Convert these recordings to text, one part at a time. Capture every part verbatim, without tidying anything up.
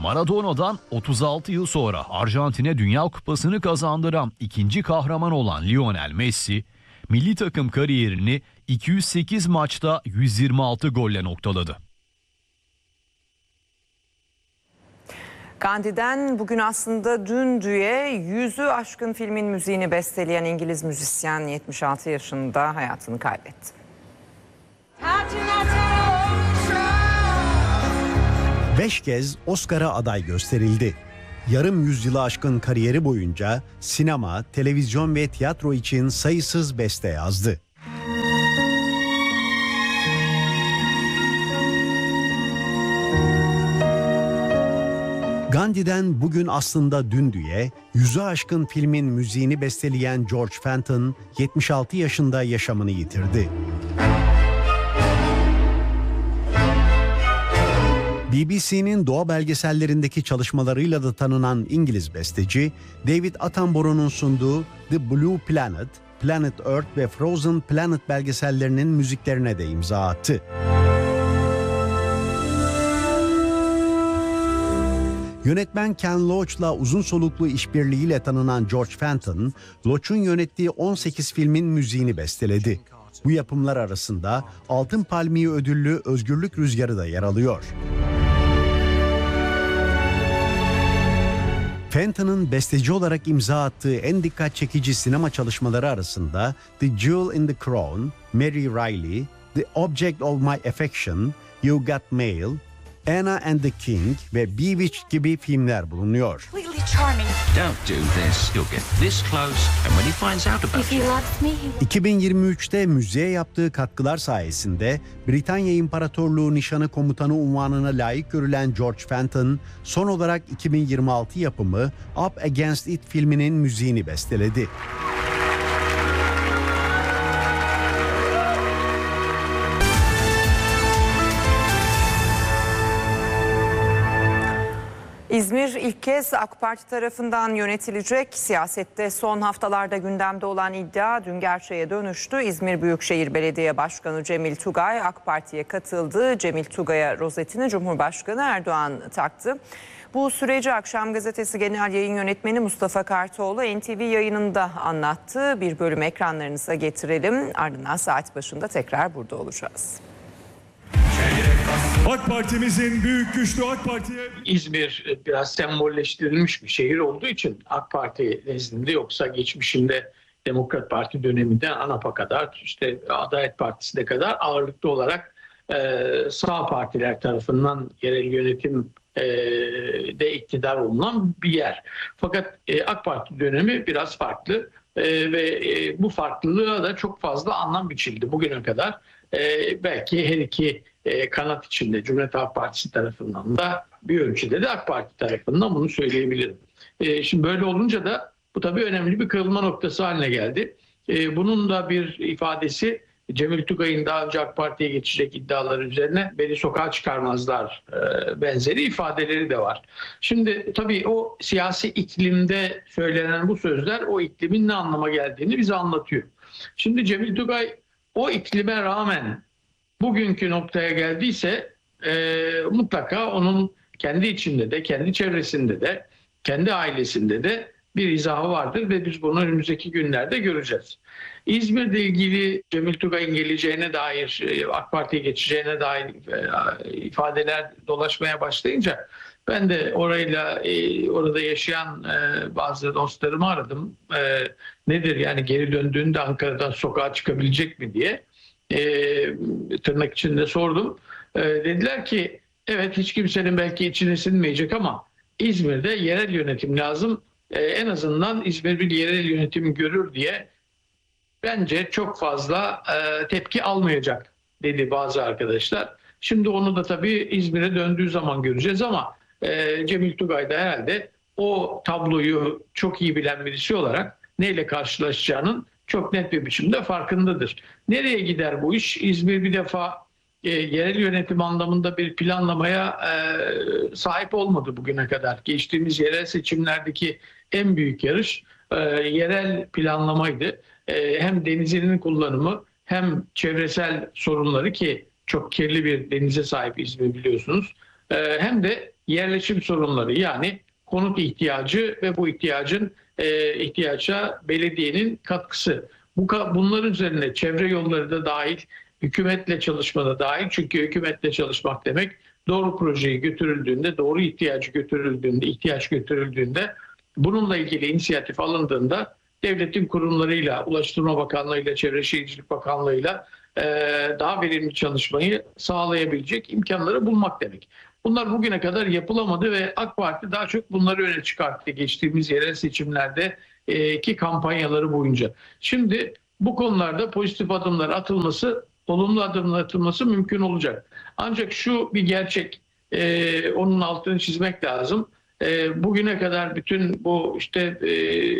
Maradona'dan otuz altı yıl sonra Arjantin'e Dünya Kupası'nı kazandıran ikinci kahraman olan Lionel Messi, milli takım kariyerini iki yüz sekiz maçta yüz yirmi altı golle noktaladı. Gandhi'den bugün aslında dündüye yüzü aşkın filmin müziğini besteleyen İngiliz müzisyen yetmiş altı yaşında hayatını kaybetti. Beş kez Oscar'a aday gösterildi. Yarım yüzyılı aşkın kariyeri boyunca sinema, televizyon ve tiyatro için sayısız beste yazdı. Gandhi'den bugün aslında dün diye yüzü aşkın filmin müziğini besteleyen George Fenton yetmiş altı yaşında yaşamını yitirdi. B B C'nin doğa belgesellerindeki çalışmalarıyla da tanınan İngiliz besteci, David Attenborough'un sunduğu The Blue Planet, Planet Earth ve Frozen Planet belgesellerinin müziklerine de imza attı. Yönetmen Ken Loach'la uzun soluklu işbirliğiyle tanınan George Fenton, Loach'un yönettiği on sekiz filmin müziğini besteledi. Bu yapımlar arasında Altın Palmiye ödüllü Özgürlük Rüzgarı da yer alıyor. Fenton'ın besteci olarak imza attığı en dikkat çekici sinema çalışmaları arasında The Jewel in the Crown, Mary Riley, The Object of My Affection, You Got Mail, Anna and the King ve Bewitched gibi filmler bulunuyor. iki bin yirmi üçte müziğe yaptığı katkılar sayesinde Britanya İmparatorluğu Nişanı Komutanı unvanına layık görülen George Fenton, son olarak iki bin yirmi altı yapımı Up Against It filminin müziğini besteledi. İzmir ilk kez AK Parti tarafından yönetilecek. Siyasette son haftalarda gündemde olan iddia dün gerçeğe dönüştü. İzmir Büyükşehir Belediye Başkanı Cemil Tugay AK Parti'ye katıldı. Cemil Tugay'a rozetini Cumhurbaşkanı Erdoğan taktı. Bu süreci Akşam Gazetesi Genel Yayın Yönetmeni Mustafa Kartoğlu N T V yayınında anlattı. Bir bölüm ekranlarınıza getirelim. Ardından saat başında tekrar burada olacağız. AK Parti'mizin büyük güçlü AK Parti'ye... İzmir biraz sembolleştirilmiş bir şehir olduğu için AK Parti nezdinde, yoksa geçmişinde Demokrat Parti döneminde ANAP'a kadar, işte Adalet Partisi'ne kadar ağırlıklı olarak e, sağ partiler tarafından yerel yönetim e, de iktidar olunan bir yer. Fakat e, AK Parti dönemi biraz farklı e, ve e, bu farklılığa da çok fazla anlam biçildi bugüne kadar. E, belki her iki e, kanat içinde Cumhuriyet Halk Partisi tarafından da bir ölçüde de AK Parti tarafından bunu söyleyebilirim. E, şimdi böyle olunca da bu tabii önemli bir kırılma noktası haline geldi. E, bunun da bir ifadesi Cemil Tugay'ın daha önce AK Parti'ye geçecek iddiaları üzerine beni sokağa çıkarmazlar e, benzeri ifadeleri de var. Şimdi tabii o siyasi iklimde söylenen bu sözler o iklimin ne anlama geldiğini bize anlatıyor. Şimdi Cemil Tugay o iklime rağmen bugünkü noktaya geldiyse e, mutlaka onun kendi içinde de, kendi çevresinde de, kendi ailesinde de bir izahı vardır ve biz bunu önümüzdeki günlerde göreceğiz. İzmir'de ilgili Cemil Tugay'ın geleceğine dair, AK Parti'ye geçeceğine dair ifadeler dolaşmaya başlayınca ben de orayla orada yaşayan bazı dostlarımı aradım. Nedir yani, geri döndüğünde Ankara'dan sokağa çıkabilecek mi diye tırnak içinde sordum. Dediler ki evet, hiç kimsenin belki içine sinmeyecek ama İzmir'de yerel yönetim lazım. En azından İzmir bir yerel yönetim görür diye bence çok fazla e, tepki almayacak dedi bazı arkadaşlar. Şimdi onu da tabii İzmir'e döndüğü zaman göreceğiz ama e, Cemil Tugay da herhalde o tabloyu çok iyi bilen birisi olarak neyle karşılaşacağının çok net bir biçimde farkındadır. Nereye gider bu iş? İzmir bir defa e, yerel yönetim anlamında bir planlamaya e, sahip olmadı bugüne kadar. Geçtiğimiz yerel seçimlerdeki en büyük yarış e, yerel planlamaydı. E, hem denizinin kullanımı hem çevresel sorunları, ki çok kirli bir denize sahip İzmir biliyorsunuz. e, hem de yerleşim sorunları, yani konut ihtiyacı ve bu ihtiyacın e, ihtiyaca belediyenin katkısı. Bu bunların üzerine çevre yolları da dahil, hükümetle çalışma da dahil. Çünkü hükümetle çalışmak demek doğru projeyi götürüldüğünde, doğru ihtiyacı götürüldüğünde, ihtiyaç götürüldüğünde, bununla ilgili inisiyatif alındığında devletin kurumlarıyla, Ulaştırma Bakanlığı'yla, Çevre Şehircilik Bakanlığı'yla e, daha verimli çalışmayı sağlayabilecek imkanları bulmak demek. Bunlar bugüne kadar yapılamadı ve AK Parti daha çok bunları öne çıkarttı geçtiğimiz yerel seçimlerde e, ki kampanyaları boyunca. Şimdi bu konularda pozitif adımlar atılması, olumlu adımlar atılması mümkün olacak. Ancak şu bir gerçek, e, onun altını çizmek lazım. E, bugüne kadar bütün bu işte e,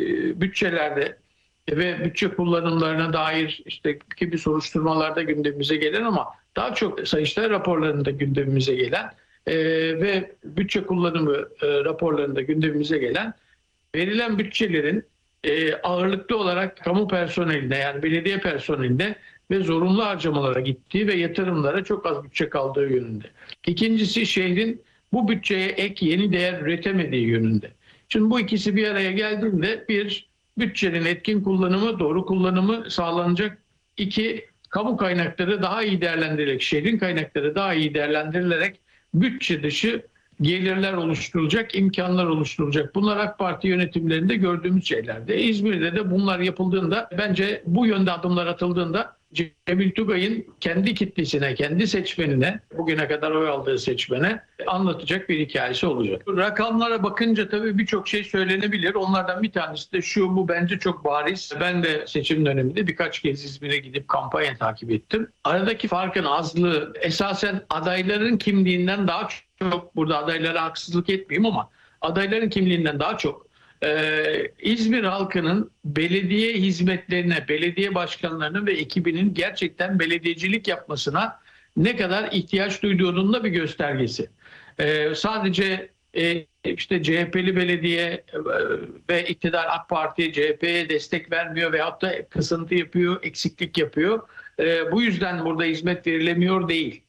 bütçelerde ve bütçe kullanımlarına dair işte gibi soruşturmalarda gündemimize gelen, ama daha çok Sayıştay raporlarında gündemimize gelen e, ve bütçe kullanımı e, raporlarında gündemimize gelen verilen bütçelerin e, ağırlıklı olarak kamu personeline, yani belediye personeline ve zorunlu harcamalara gittiği ve yatırımlara çok az bütçe kaldığı yönünde. İkincisi, şehrin bu bütçeye ek yeni değer üretemediği yönünde. Şimdi bu ikisi bir araya geldiğinde bir, bütçenin etkin kullanımı, doğru kullanımı sağlanacak. İki, kamu kaynakları daha iyi değerlendirilerek, şehrin kaynakları daha iyi değerlendirilerek bütçe dışı gelirler oluşturulacak, imkanlar oluşturulacak. Bunlar AK Parti yönetimlerinde gördüğümüz şeylerdi. İzmir'de de bunlar yapıldığında, bence bu yönde adımlar atıldığında Cemil Tugay'ın kendi kitlesine, kendi seçmenine, bugüne kadar oy aldığı seçmene anlatacak bir hikayesi olacak. Rakamlara bakınca tabii birçok şey söylenebilir. Onlardan bir tanesi de şu, bu bence çok bariz. Ben de seçim döneminde birkaç kez İzmir'e gidip kampanya takip ettim. Aradaki farkın azlığı esasen adayların kimliğinden daha çok, burada adaylara haksızlık etmeyeyim ama adayların kimliğinden daha çok Ee, İzmir halkının belediye hizmetlerine, belediye başkanlarının ve ekibinin gerçekten belediyecilik yapmasına ne kadar ihtiyaç duyduğunun da bir göstergesi. Ee, sadece e, işte C H P'li belediye e, ve iktidar AK Parti C H P'ye destek vermiyor veyahut da kısıntı yapıyor, eksiklik yapıyor. E, bu yüzden burada hizmet verilemiyor değil.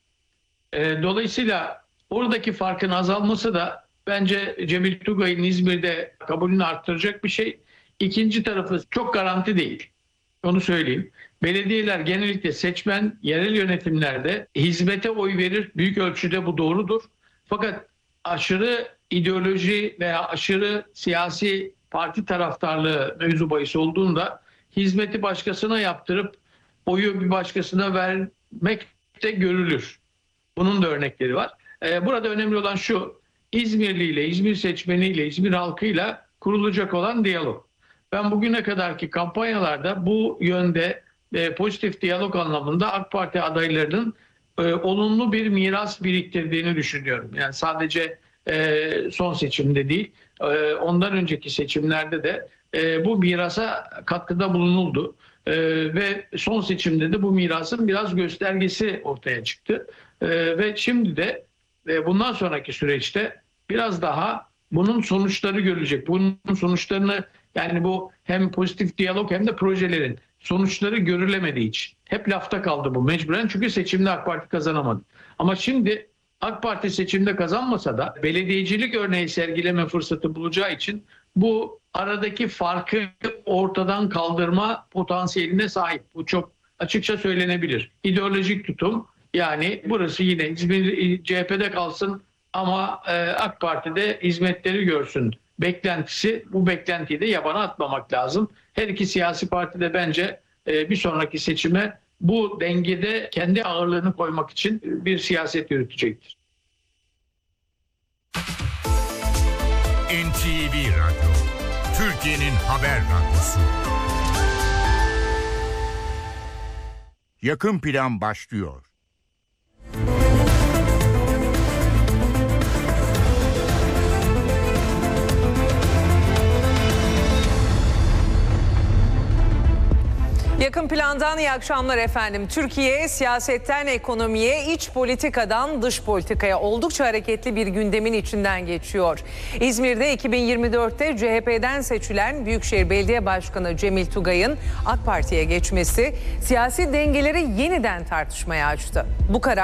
E, dolayısıyla oradaki farkın azalması da bence Cemil Tugay'ın İzmir'de kabulünü arttıracak bir şey. İkinci tarafı çok garanti değil. Onu söyleyeyim. Belediyeler genellikle seçmen, yerel yönetimlerde hizmete oy verir. Büyük ölçüde bu doğrudur. Fakat aşırı ideoloji veya aşırı siyasi parti taraftarlığı mevzu bahis olduğunda hizmeti başkasına yaptırıp oyu bir başkasına vermek de görülür. Bunun da örnekleri var. Ee, burada önemli olan şu: İzmirli ile, İzmir seçmeniyle, İzmir halkıyla kurulacak olan diyalog. Ben bugüne kadarki kampanyalarda bu yönde e, pozitif diyalog anlamında AK Parti adaylarının e, olumlu bir miras biriktirdiğini düşünüyorum. Yani sadece e, son seçimde değil, e, ondan önceki seçimlerde de e, bu mirasa katkıda bulunuldu. E, ve son seçimde de bu mirasın biraz göstergesi ortaya çıktı. E, ve şimdi de bundan sonraki süreçte biraz daha bunun sonuçları görülecek. Bunun sonuçlarını, yani bu hem pozitif diyalog hem de projelerin sonuçları görülemediği için hep lafta kaldı bu mecburen, çünkü seçimde AK Parti kazanamadı. Ama şimdi AK Parti seçimde kazanmasa da belediyecilik örneği sergileme fırsatı bulacağı için bu aradaki farkı ortadan kaldırma potansiyeline sahip. Bu çok açıkça söylenebilir. İdeolojik tutum, yani burası yine İzmir C H P'de kalsın ama e, AK Parti'de hizmetleri görsün beklentisi, bu beklentiyi de yabana atmamak lazım. Her iki siyasi parti de bence e, bir sonraki seçime bu dengede kendi ağırlığını koymak için bir siyaset yürütecektir. N T V Radyo, Türkiye'nin haber radyosu. Yakın plan başlıyor. Yakın plandan iyi akşamlar efendim. Türkiye siyasetten ekonomiye, iç politikadan dış politikaya oldukça hareketli bir gündemin içinden geçiyor. İzmir'de iki bin yirmi dörtte C H P'den seçilen Büyükşehir Belediye Başkanı Cemil Tugay'ın AK Parti'ye geçmesi siyasi dengeleri yeniden tartışmaya açtı. Bu karar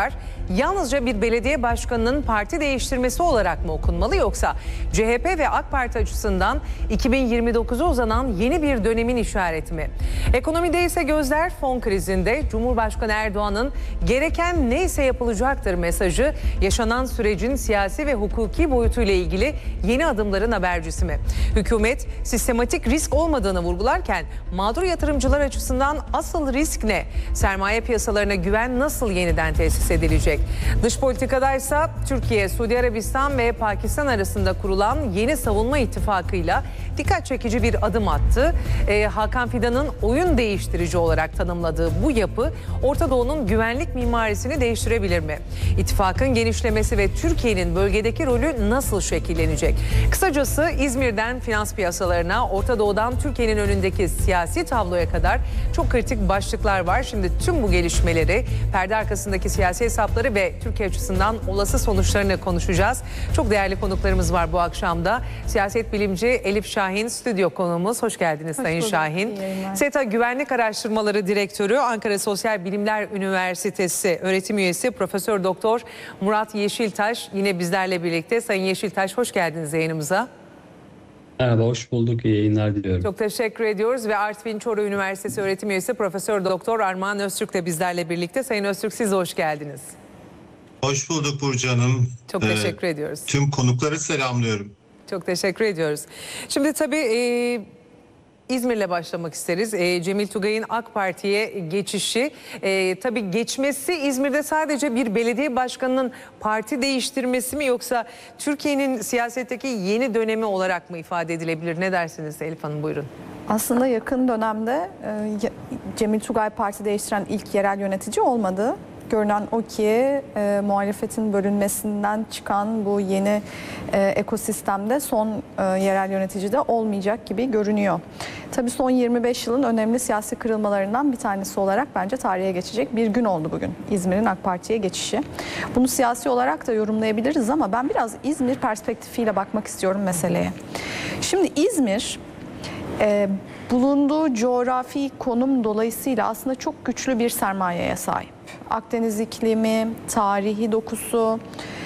yalnızca bir belediye başkanının parti değiştirmesi olarak mı okunmalı, yoksa C H P ve AK Parti açısından iki bin yirmi dokuza uzanan yeni bir dönemin işareti mi? Ekonomide ise gözler fon krizinde. Cumhurbaşkanı Erdoğan'ın gereken neyse yapılacaktır mesajı yaşanan sürecin siyasi ve hukuki boyutuyla ilgili yeni adımların habercisi mi? Hükümet sistematik risk olmadığını vurgularken mağdur yatırımcılar açısından asıl risk ne? Sermaye piyasalarına güven nasıl yeniden tesis edilecek? Dış politikadaysa Türkiye, Suudi Arabistan ve Pakistan arasında kurulan yeni savunma ittifakıyla dikkat çekici bir adım attı. Ee, Hakan Fidan'ın oyun değiştirici olarak tanımladığı bu yapı Orta Doğu'nun güvenlik mimarisini değiştirebilir mi? İttifakın genişlemesi ve Türkiye'nin bölgedeki rolü nasıl şekillenecek? Kısacası İzmir'den finans piyasalarına, Orta Doğu'dan Türkiye'nin önündeki siyasi tabloya kadar çok kritik başlıklar var. Şimdi tüm bu gelişmeleri, perde arkasındaki siyasi hesapları ve Türkiye açısından olası sonuçlarını konuşacağız. Çok değerli konuklarımız var bu akşam da. Siyaset bilimci Elif Şahin stüdyo konuğumuz. Hoş geldiniz Hoş Sayın bulduk. Şahin. SETA Güvenlik Araştırmaları Direktörü, Ankara Sosyal Bilimler Üniversitesi öğretim üyesi Profesör Doktor Murat Yeşiltaş yine bizlerle birlikte. Sayın Yeşiltaş, hoş geldiniz yayınımıza. Merhaba, hoş bulduk. İyi yayınlar diliyorum. Çok teşekkür ediyoruz ve Artvin Çoruh Üniversitesi öğretim üyesi Profesör Doktor Armağan Öztürk de bizlerle birlikte. Sayın Öztürk, siz de hoş geldiniz. Hoş bulduk Burcu Hanım. Çok teşekkür ee, ediyoruz. Tüm konukları selamlıyorum. Çok teşekkür ediyoruz. Şimdi tabii e, İzmir'le başlamak isteriz. E, Cemil Tugay'ın AK Parti'ye geçişi, e, tabii geçmesi İzmir'de sadece bir belediye başkanının parti değiştirmesi mi, yoksa Türkiye'nin siyasetteki yeni dönemi olarak mı ifade edilebilir? Ne dersiniz Elif Hanım, buyurun. Aslında yakın dönemde e, Cemil Tugay parti değiştiren ilk yerel yönetici olmadı. Görünen o ki e, muhalefetin bölünmesinden çıkan bu yeni e, ekosistemde son e, yerel yönetici de olmayacak gibi görünüyor. Tabii son yirmi beş yılın önemli siyasi kırılmalarından bir tanesi olarak bence tarihe geçecek bir gün oldu bugün İzmir'in AK Parti'ye geçişi. Bunu siyasi olarak da yorumlayabiliriz ama ben biraz İzmir perspektifiyle bakmak istiyorum meseleye. Şimdi İzmir e, bulunduğu coğrafi konum dolayısıyla aslında çok güçlü bir sermayeye sahip. Akdeniz iklimi, tarihi dokusu,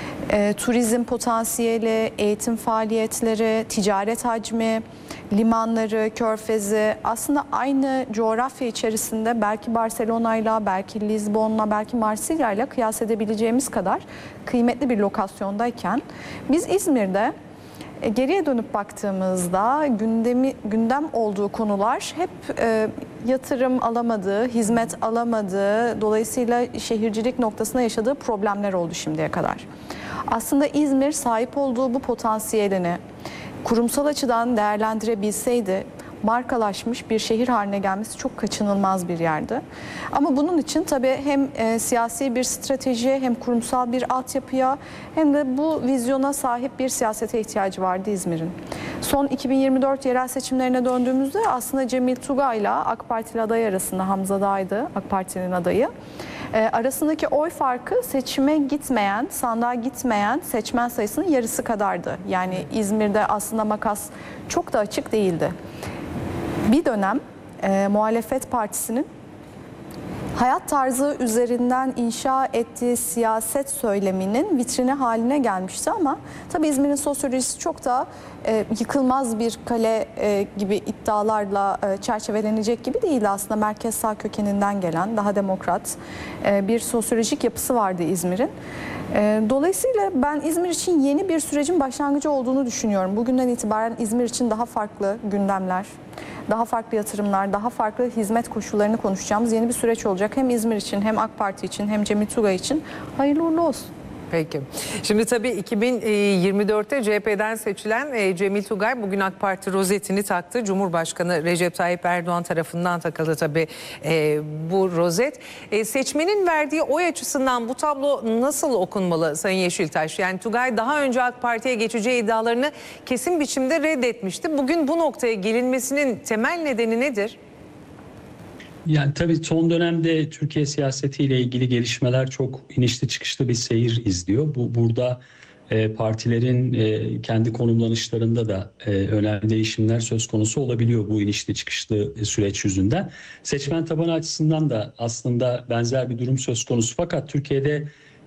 e, turizm potansiyeli, eğitim faaliyetleri, ticaret hacmi, limanları, körfezi, aslında aynı coğrafya içerisinde belki Barcelona'yla, belki Lizbon'la, belki Marsilya'yla kıyas edebileceğimiz kadar kıymetli bir lokasyondayken biz İzmir'de geriye dönüp baktığımızda gündemi, gündem olduğu konular hep e, yatırım alamadığı, hizmet alamadığı, dolayısıyla şehircilik noktasında yaşadığı problemler oldu şimdiye kadar. Aslında İzmir sahip olduğu bu potansiyelini kurumsal açıdan değerlendirebilseydi, markalaşmış bir şehir haline gelmesi çok kaçınılmaz bir yerdi. Ama bunun için tabii hem e, siyasi bir strateji, hem kurumsal bir altyapıya, hem de bu vizyona sahip bir siyasete ihtiyacı vardı İzmir'in. Son iki bin yirmi dört yerel seçimlerine döndüğümüzde aslında Cemil Tugay'la AK Partili aday arasında, Hamza Dağ'ydı AK Parti'nin adayı. E, arasındaki oy farkı seçime gitmeyen, sandığa gitmeyen seçmen sayısının yarısı kadardı. Yani İzmir'de aslında makas çok da açık değildi. Bir dönem e, muhalefet partisinin hayat tarzı üzerinden inşa ettiği siyaset söyleminin vitrini haline gelmişti ama tabii İzmir'in sosyolojisi çok da e, yıkılmaz bir kale e, gibi iddialarla e, çerçevelenecek gibi değildi. Aslında merkez sağ kökeninden gelen daha demokrat e, bir sosyolojik yapısı vardı İzmir'in. E, dolayısıyla ben İzmir için yeni bir sürecin başlangıcı olduğunu düşünüyorum. Bugünden itibaren İzmir için daha farklı gündemler, daha farklı yatırımlar, daha farklı hizmet koşullarını konuşacağımız yeni bir süreç olacak. Hem İzmir için, hem AK Parti için, hem Cemil Tugay için. Hayırlı uğurlu olsun. Peki. Şimdi tabii iki bin yirmi dörtte C H P'den seçilen Cemil Tugay bugün AK Parti rozetini taktı. Cumhurbaşkanı Recep Tayyip Erdoğan tarafından takıldı tabii e, bu rozet. E, seçmenin verdiği oy açısından bu tablo nasıl okunmalı Sayın Yeşiltaş? Yani Tugay daha önce AK Parti'ye geçeceği iddialarını kesin biçimde reddetmişti. Bugün bu noktaya gelinmesinin temel nedeni nedir? Yani tabii son dönemde Türkiye siyasetiyle ilgili gelişmeler çok inişli çıkışlı bir seyir izliyor. Bu burada e, partilerin e, kendi konumlanışlarında da e, önemli değişimler söz konusu olabiliyor bu inişli çıkışlı süreç yüzünden. Seçmen tabanı açısından da aslında benzer bir durum söz konusu. Fakat Türkiye'de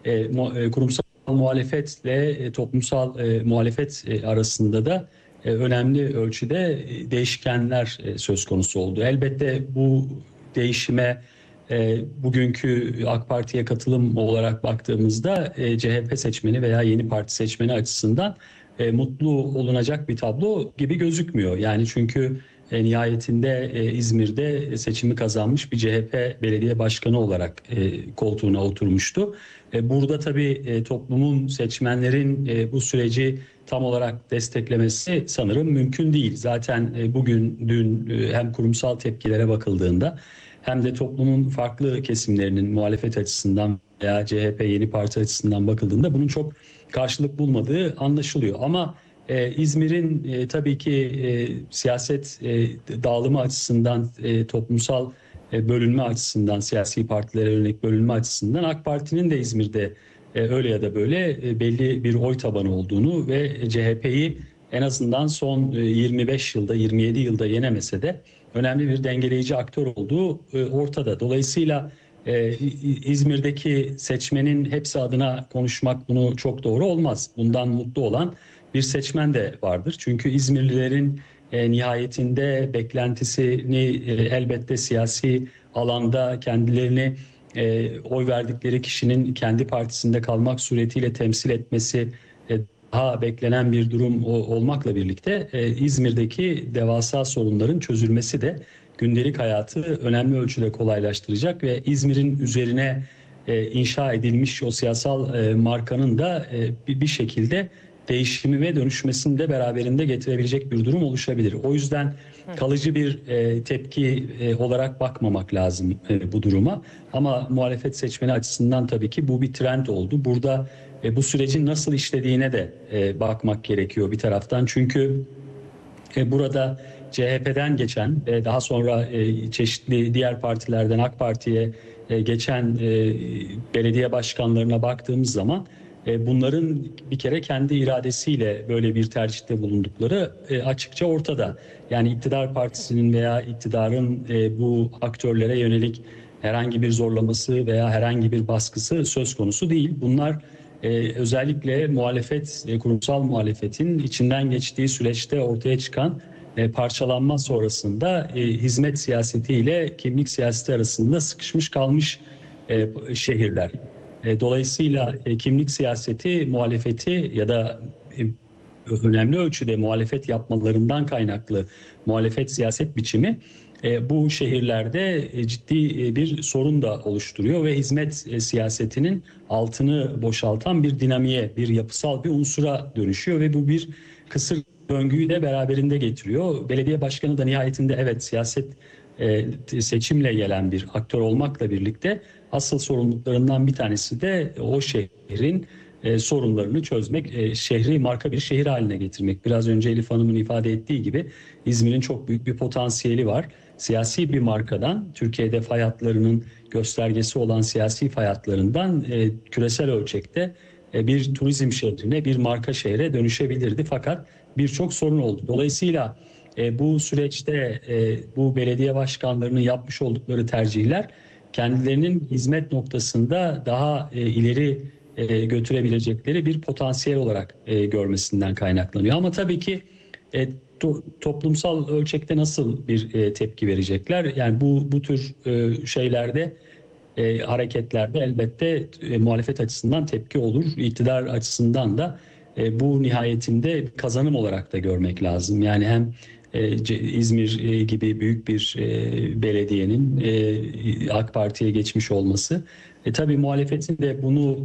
e, mu, e, kurumsal muhalefetle e, toplumsal e, muhalefet e, arasında da e, önemli ölçüde e, değişkenler e, söz konusu oldu. Elbette bu değişime e, bugünkü AK Parti'ye katılım olarak baktığımızda e, C H P seçmeni veya yeni parti seçmeni açısından e, mutlu olunacak bir tablo gibi gözükmüyor. Yani çünkü e, nihayetinde e, İzmir'de seçimi kazanmış bir C H P belediye başkanı olarak e, koltuğuna oturmuştu. E, burada tabii e, toplumun, seçmenlerin e, bu süreci tam olarak desteklemesi sanırım mümkün değil. Zaten e, bugün, dün e, hem kurumsal tepkilere bakıldığında hem de toplumun farklı kesimlerinin muhalefet açısından veya C H P yeni parti açısından bakıldığında bunun çok karşılık bulmadığı anlaşılıyor. Ama e, İzmir'in e, tabii ki e, siyaset e, dağılımı açısından, e, toplumsal e, bölünme açısından, siyasi partilere yönelik bölünme açısından AK Parti'nin de İzmir'de e, öyle ya da böyle e, belli bir oy tabanı olduğunu ve C H P'yi en azından son e, yirmi beş yılda, yirmi yedi yılda yenemese de önemli bir dengeleyici aktör olduğu e, ortada. Dolayısıyla e, İzmir'deki seçmenin hepsi adına konuşmak bunu çok doğru olmaz. Bundan mutlu olan bir seçmen de vardır. Çünkü İzmirlilerin e, nihayetinde beklentisini e, elbette siyasi alanda kendilerini e, oy verdikleri kişinin kendi partisinde kalmak suretiyle temsil etmesi e, daha beklenen bir durum olmakla birlikte e, İzmir'deki devasa sorunların çözülmesi de gündelik hayatı önemli ölçüde kolaylaştıracak ve İzmir'in üzerine e, inşa edilmiş o siyasal e, markanın da e, bir, bir şekilde değişimi ve dönüşmesini de beraberinde getirebilecek bir durum oluşabilir. O yüzden kalıcı bir e, tepki e, olarak bakmamak lazım e, bu duruma. Ama muhalefet seçmeni açısından tabii ki bu bir trend oldu. Burada e, bu sürecin nasıl işlediğine de e, bakmak gerekiyor bir taraftan. Çünkü e, burada C H P'den geçen e, daha sonra e, çeşitli diğer partilerden AK Parti'ye e, geçen e, belediye başkanlarına baktığımız zaman e, bunların bir kere kendi iradesiyle böyle bir tercihte bulundukları e, açıkça ortada. Yani iktidar partisinin veya iktidarın e, bu aktörlere yönelik herhangi bir zorlaması veya herhangi bir baskısı söz konusu değil. Bunlar e, özellikle muhalefet, e, kurumsal muhalefetin içinden geçtiği süreçte ortaya çıkan e, parçalanma sonrasında e, hizmet siyasetiyle kimlik siyaseti arasında sıkışmış kalmış e, şehirler. E, dolayısıyla e, kimlik siyaseti muhalefeti ya da e, önemli ölçüde muhalefet yapmalarından kaynaklı muhalefet siyaset biçimi e, bu şehirlerde e, ciddi e, bir sorun da oluşturuyor ve hizmet e, siyasetinin altını boşaltan bir dinamiğe, bir yapısal bir unsura dönüşüyor ve bu bir kısır döngüyü de beraberinde getiriyor. Belediye başkanı da nihayetinde evet siyaset e, seçimle gelen bir aktör olmakla birlikte asıl sorumluluklarından bir tanesi de o şehrin e, sorunlarını çözmek, e, şehri marka bir şehir haline getirmek. Biraz önce Elif Hanım'ın ifade ettiği gibi İzmir'in çok büyük bir potansiyeli var. Siyasi bir markadan, Türkiye'de fay hatlarının göstergesi olan siyasi fay hatlarından e, küresel ölçekte e, bir turizm şehrine, bir marka şehre dönüşebilirdi. Fakat birçok sorun oldu. Dolayısıyla e, bu süreçte e, bu belediye başkanlarının yapmış oldukları tercihler kendilerinin hizmet noktasında daha e, ileri e, götürebilecekleri bir potansiyel olarak e, görmesinden kaynaklanıyor. Ama tabii ki e, to, toplumsal ölçekte nasıl bir e, tepki verecekler? Yani bu bu tür e, şeylerde, e, hareketlerde elbette e, muhalefet açısından tepki olur. İktidar açısından da e, bu nihayetinde kazanım olarak da görmek lazım. Yani hem İzmir gibi büyük bir belediyenin AK Parti'ye geçmiş olması. E, tabii muhalefetin de bunu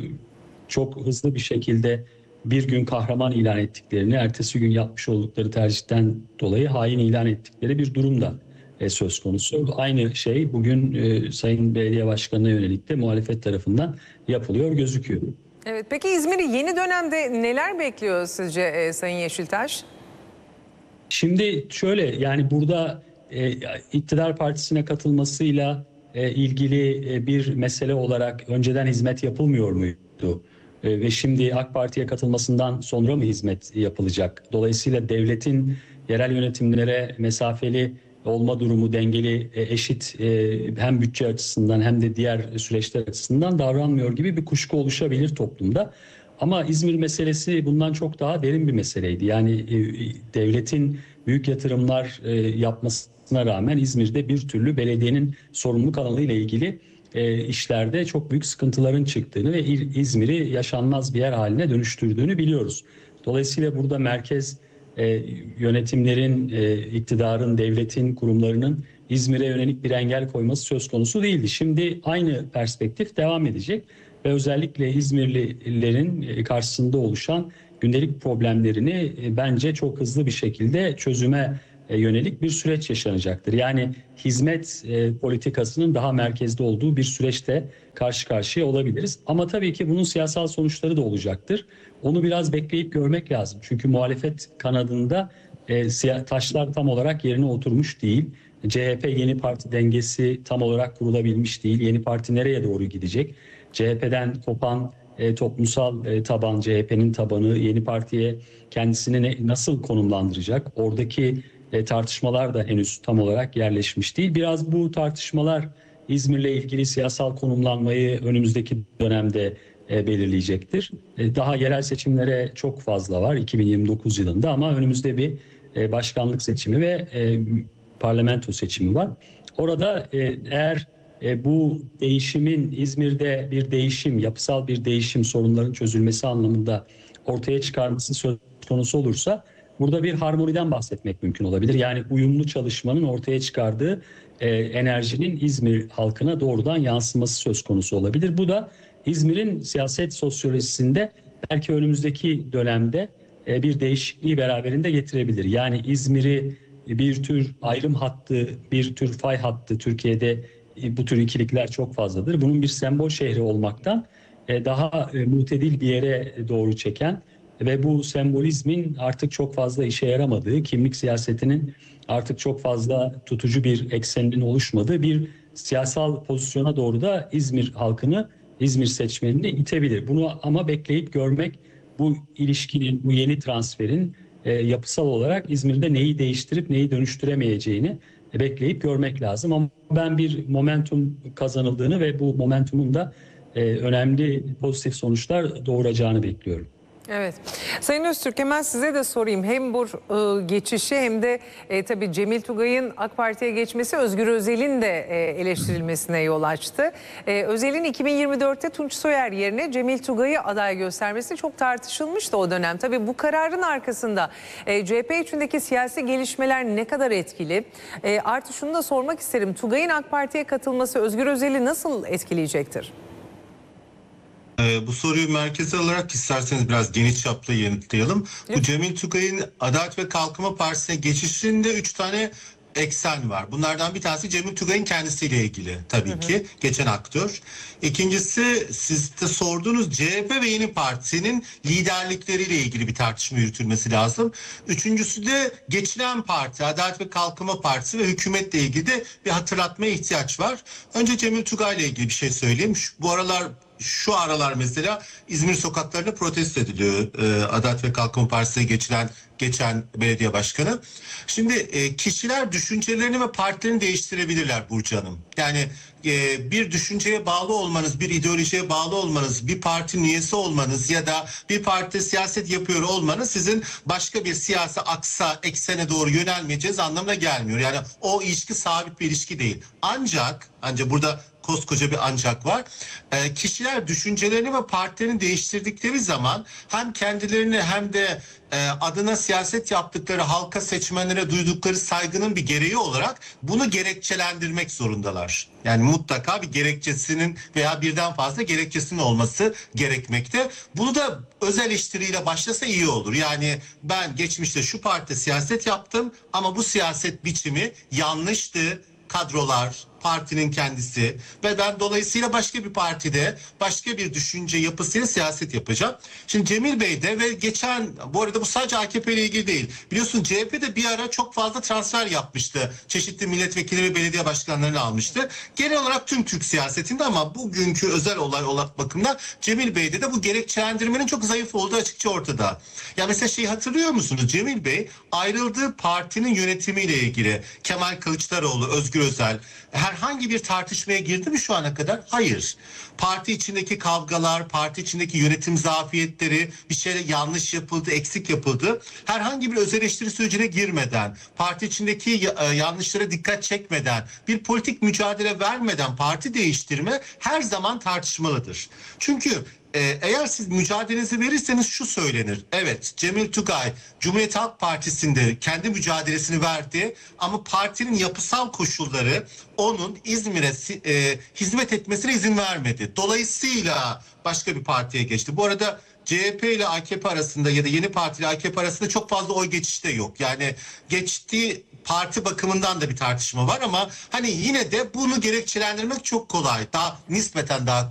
çok hızlı bir şekilde bir gün kahraman ilan ettiklerini, ertesi gün yapmış oldukları tercihten dolayı hain ilan ettikleri bir durum da söz konusu. Aynı şey bugün Sayın Belediye Başkanı'na yönelik de muhalefet tarafından yapılıyor gözüküyor. Evet, peki İzmir'i yeni dönemde neler bekliyor sizce e, Sayın Yeşiltaş? Şimdi şöyle, yani burada e, iktidar partisine katılmasıyla e, ilgili e, bir mesele olarak önceden hizmet yapılmıyor muydu? E, ve şimdi AK Parti'ye katılmasından sonra mı hizmet yapılacak? Dolayısıyla devletin yerel yönetimlere mesafeli olma durumu dengeli, e, eşit e, hem bütçe açısından hem de diğer süreçler açısından davranmıyor gibi bir kuşku oluşabilir toplumda. Ama İzmir meselesi bundan çok daha derin bir meseleydi. Yani e, devletin büyük yatırımlar e, yapmasına rağmen İzmir'de bir türlü belediyenin sorumluluk alanı ile ilgili e, işlerde çok büyük sıkıntıların çıktığını ve İzmir'i yaşanmaz bir yer haline dönüştürdüğünü biliyoruz. Dolayısıyla burada merkez e, yönetimlerin, e, iktidarın, devletin, kurumlarının İzmir'e yönelik bir engel koyması söz konusu değildi. Şimdi aynı perspektif devam edecek ve özellikle İzmirlilerin karşısında oluşan gündelik problemlerini e, bence çok hızlı bir şekilde çözüme e, yönelik bir süreç yaşanacaktır. Yani hizmet e, politikasının daha merkezde olduğu bir süreçte karşı karşıya olabiliriz. Ama tabii ki bunun siyasal sonuçları da olacaktır. Onu biraz bekleyip görmek lazım. Çünkü muhalefet kanadında e, taşlar tam olarak yerine oturmuş değil. C H P yeni parti dengesi tam olarak kurulabilmiş değil. Yeni parti nereye doğru gidecek? C H P'den kopan e, toplumsal e, taban, C H P'nin tabanı yeni partiye kendisini ne, nasıl konumlandıracak? Oradaki e, tartışmalar da henüz tam olarak yerleşmiş değil. Biraz bu tartışmalar İzmir'le ilgili siyasal konumlanmayı önümüzdeki dönemde e, belirleyecektir. E, daha yerel seçimlere çok fazla var iki bin yirmi dokuz yılında ama önümüzde bir e, başkanlık seçimi ve e, parlamento seçimi var. Orada e, eğer e, bu değişimin İzmir'de bir değişim, yapısal bir değişim, sorunların çözülmesi anlamında ortaya çıkarması söz konusu olursa burada bir harmoniden bahsetmek mümkün olabilir. Yani uyumlu çalışmanın ortaya çıkardığı e, enerjinin İzmir halkına doğrudan yansıması söz konusu olabilir. Bu da İzmir'in siyaset sosyolojisinde belki önümüzdeki dönemde e, bir değişikliği beraberinde getirebilir. Yani İzmir'i bir tür ayrım hattı, bir tür fay hattı, Türkiye'de bu tür ikilikler çok fazladır. Bunun bir sembol şehri olmaktan daha mutedil bir yere doğru çeken ve bu sembolizmin artık çok fazla işe yaramadığı, kimlik siyasetinin artık çok fazla tutucu bir ekseninin oluşmadığı bir siyasal pozisyona doğru da İzmir halkını, İzmir seçmenini itebilir. Bunu ama bekleyip görmek, bu ilişkinin, bu yeni transferin e, yapısal olarak İzmir'de neyi değiştirip neyi dönüştüremeyeceğini e, bekleyip görmek lazım. Ama ben bir momentum kazanıldığını ve bu momentumun da e, önemli pozitif sonuçlar doğuracağını bekliyorum. Evet. Sayın Öztürk, hemen size de sorayım. Hem bu e, geçişi hem de e, tabii Cemil Tugay'ın AK Parti'ye geçmesi Özgür Özel'in de e, eleştirilmesine yol açtı. E, Özel'in iki bin yirmi dörtte Tunç Soyer yerine Cemil Tugay'ı aday göstermesi çok tartışılmıştı o dönem. Tabii bu kararın arkasında e, C H P içindeki siyasi gelişmeler ne kadar etkili? E, artı şunu da sormak isterim. Tugay'ın AK Parti'ye katılması Özgür Özel'i nasıl etkileyecektir? Ee, bu soruyu merkeze alarak isterseniz biraz geniş çaplı yanıtlayalım. Evet. Bu Cemil Tugay'ın Adalet ve Kalkınma Partisi'ne geçişinde üç tane eksen var. Bunlardan bir tanesi Cemil Tugay'ın kendisiyle ilgili tabii hı hı. ki. Geçen aktör. İkincisi siz de sorduğunuz C H P ve Yeni Parti'nin liderlikleriyle ilgili bir tartışma yürütülmesi lazım. Üçüncüsü de geçilen parti, Adalet ve Kalkınma Partisi ve hükümetle ilgili de bir hatırlatmaya ihtiyaç var. Önce Cemil Tugay'la ilgili bir şey söyleyeyim. Şu, bu aralar Şu aralar mesela İzmir sokaklarında protesto ediliyor e, Adalet ve Kalkınma Partisi'ne geçilen geçen belediye başkanı. Şimdi e, kişiler düşüncelerini ve partilerini değiştirebilirler Burcu Hanım. Yani e, bir düşünceye bağlı olmanız, bir ideolojiye bağlı olmanız, bir partinin üyesi olmanız ya da bir partide siyaset yapıyor olmanız sizin başka bir siyasi aksa, eksene doğru yönelmeyeceğiniz anlamına gelmiyor. Yani o ilişki sabit bir ilişki değil. Ancak, ancak burada koskoca bir ancak var. E, kişiler düşüncelerini ve partilerini değiştirdikleri zaman hem kendilerini hem de e, adına siyaset yaptıkları halka, seçmenlere duydukları saygının bir gereği olarak bunu gerekçelendirmek zorundalar. Yani mutlaka bir gerekçesinin veya birden fazla gerekçesinin olması gerekmekte. Bunu da öz eleştiriyle başlasa iyi olur. Yani ben geçmişte şu partide siyaset yaptım ama bu siyaset biçimi yanlıştı. Kadrolar, partinin kendisi ve ben dolayısıyla başka bir partide başka bir düşünce yapısıyla siyaset yapacağım. Şimdi Cemil Bey de ve geçen, bu arada bu sadece A K P ile ilgili değil. Biliyorsun C H P de bir ara çok fazla transfer yapmıştı. Çeşitli milletvekili ve belediye başkanlarını almıştı. Genel olarak tüm Türk siyasetinde, ama bugünkü özel olay olarak bakımdan Cemil Bey'de de bu gerekçelendirmenin çok zayıf olduğu açıkça ortada. Ya mesela şeyi hatırlıyor musunuz? Cemil Bey ayrıldığı partinin yönetimiyle ilgili Kemal Kılıçdaroğlu, Özgür Özel herhangi bir tartışmaya girdi mi şu ana kadar? Hayır. Parti içindeki kavgalar, parti içindeki yönetim zafiyetleri, bir şeyler yanlış yapıldı, eksik yapıldı. Herhangi bir öz eleştiri sürecine girmeden, parti içindeki yanlışlara dikkat çekmeden, bir politik mücadele vermeden parti değiştirme her zaman tartışmalıdır. Çünkü eğer siz mücadelenizi verirseniz şu söylenir. Evet, Cemil Tugay Cumhuriyet Halk Partisi'nde kendi mücadelesini verdi ama partinin yapısal koşulları onun İzmir'e e, hizmet etmesine izin vermedi. Dolayısıyla başka bir partiye geçti. Bu arada C H P ile A K P arasında ya da yeni parti ile A K P arasında çok fazla oy geçişi de yok. Yani geçtiği parti bakımından da bir tartışma var ama hani yine de bunu gerekçelendirmek çok kolay. Daha nispeten daha